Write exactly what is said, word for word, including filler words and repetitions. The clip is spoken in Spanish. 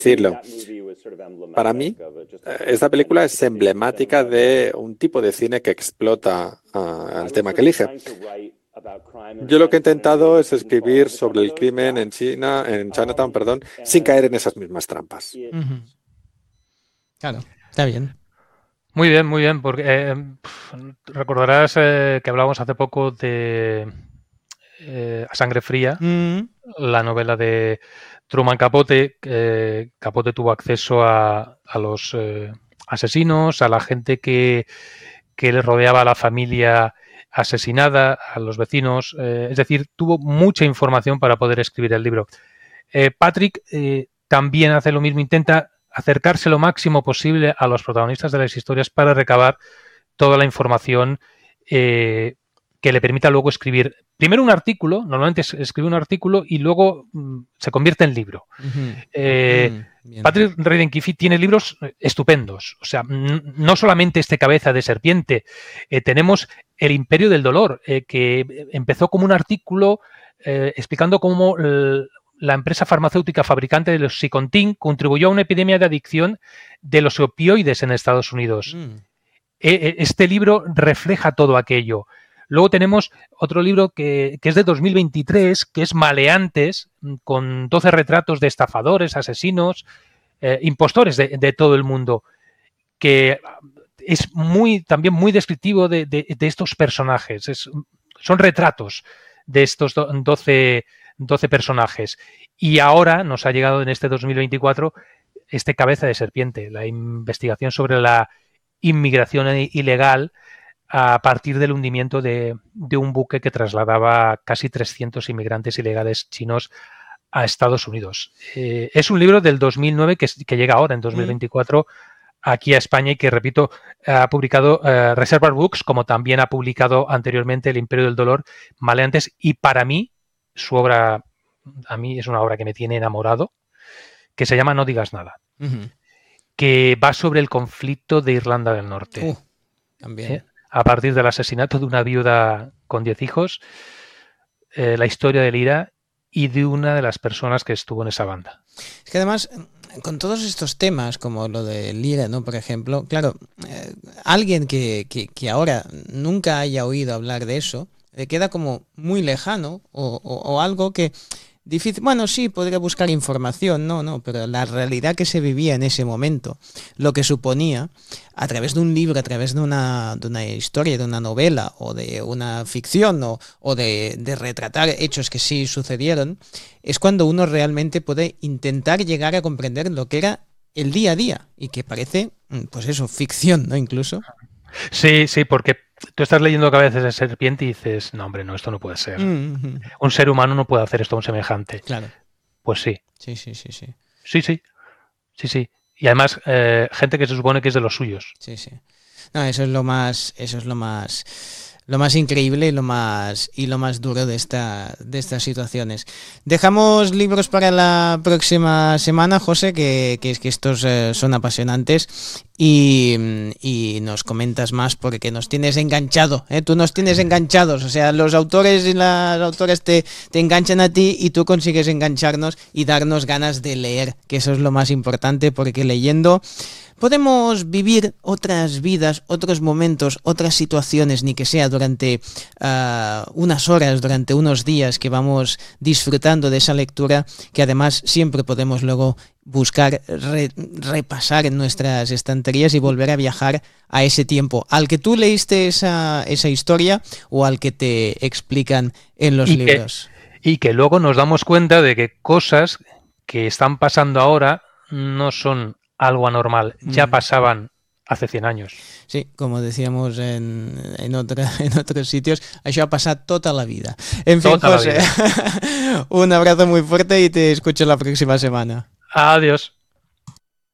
decirlo. Para mí, esta película es emblemática de un tipo de cine que explota uh, el tema que elige. Yo lo que he intentado es escribir sobre el crimen en China, en Chinatown, perdón, sin caer en esas mismas trampas. Uh-huh. Claro, está bien. Muy bien, muy bien, porque eh, recordarás eh, que hablábamos hace poco de eh, A Sangre Fría, uh-huh. la novela de Truman Capote. Eh, Capote tuvo acceso a, a los eh, asesinos, a la gente que, que le rodeaba a la familia asesinada, a los vecinos, eh, es decir, tuvo mucha información para poder escribir el libro. Eh, Patrick eh, también hace lo mismo, intenta acercarse lo máximo posible a los protagonistas de las historias para recabar toda la información eh, que le permita luego escribir primero un artículo, normalmente escribe un artículo y luego mm, se convierte en libro. Uh-huh. Eh, uh-huh. Patrick Radden Keefe tiene libros estupendos, o sea, n- no solamente este Cabeza de Serpiente, eh, tenemos El Imperio del Dolor, eh, que empezó como un artículo eh, explicando cómo el, la empresa farmacéutica fabricante de Oxycontin contribuyó a una epidemia de adicción de los opioides en Estados Unidos. Mm. Este libro refleja todo aquello. Luego tenemos otro libro que, que es de dos mil veintitrés, que es Maleantes, con doce retratos de estafadores, asesinos, eh, impostores de, de todo el mundo, que es muy, también muy descriptivo de, de, de estos personajes. Es, son retratos de estos doce doce personajes. Y ahora nos ha llegado en este dos mil veinticuatro este Cabeza de Serpiente, la investigación sobre la inmigración ilegal a partir del hundimiento de, de un buque que trasladaba casi trescientos inmigrantes ilegales chinos a Estados Unidos. Eh, es un libro del dos mil nueve que, que llega ahora, en dos mil veinticuatro, aquí a España y que, repito, ha publicado eh, Reservoir Books, como también ha publicado anteriormente El Imperio del Dolor, Maleantes, y para mí, su obra, a mí es una obra que me tiene enamorado, que se llama No digas nada, uh-huh. que va sobre el conflicto de Irlanda del Norte. Uh, también. ¿Eh? A partir del asesinato de una viuda con diez hijos, eh, la historia de Lira y de una de las personas que estuvo en esa banda. Es que además, con todos estos temas, como lo de Lira, ¿no? Por ejemplo, claro, eh, alguien que, que, que ahora nunca haya oído hablar de eso, le queda como muy lejano o, o, o algo que difícil. Bueno, sí, podría buscar información, no, no, pero la realidad que se vivía en ese momento, lo que suponía, a través de un libro, a través de una, de una historia, de una novela o de una ficción o, o de, de retratar hechos que sí sucedieron, es cuando uno realmente puede intentar llegar a comprender lo que era el día a día y que parece, pues eso, ficción, ¿no? Incluso. Sí, sí, porque tú estás leyendo Cabezas de Serpiente y dices, no, hombre, no, esto no puede ser. Mm-hmm. Un ser humano no puede hacer esto a un semejante. Claro. Pues sí. Sí, sí, sí, sí. Sí, sí. Sí, sí. Y además, eh, gente que se supone que es de los suyos. Sí, sí. No, eso es lo más, eso es lo más, lo más increíble y lo más y lo más duro de esta, de estas situaciones. Dejamos libros para la próxima semana, José, que, que, que estos eh, son apasionantes. Y, y nos comentas más porque nos tienes enganchado, ¿eh? Tú nos tienes enganchados, o sea, los autores y las autoras te, te enganchan a ti y tú consigues engancharnos y darnos ganas de leer, que eso es lo más importante, porque leyendo podemos vivir otras vidas, otros momentos, otras situaciones, ni que sea durante uh, unas horas, durante unos días que vamos disfrutando de esa lectura, que además siempre podemos luego buscar re, repasar en nuestras estanterías y volver a viajar a ese tiempo al que tú leíste esa, esa historia o al que te explican en los y libros. Que, y que luego nos damos cuenta de que cosas que están pasando ahora no son algo anormal, ya mm. pasaban hace cien años. Sí, como decíamos en, en, otra, en otros sitios, això ha passat tota la vida. En fin, tota José, un abrazo muy fuerte y te escucho la próxima semana. Adiós.